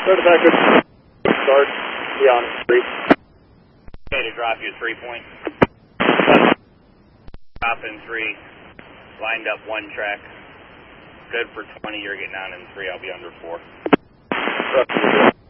Certified good start, be on 3. Okay, to drop you 3 point. Drop in 3, lined up 1 track. Good for 20, you're getting on in 3, I'll be under 4.